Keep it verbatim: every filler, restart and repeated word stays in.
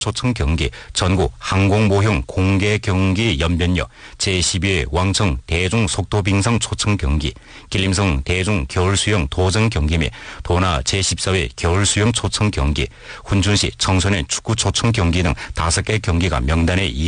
초청 경기, 전국 항공모형 공개 경기 연변역, 제십이 회 왕청 대중 속도 빙상 초청 경기, 길림성 대중 겨울수영 도전 경기 및 도나 제십사 회 겨울수영 초청 경기, 훈준시 청소년 축구 초청 경기 등 다섯 개 경기가 명단에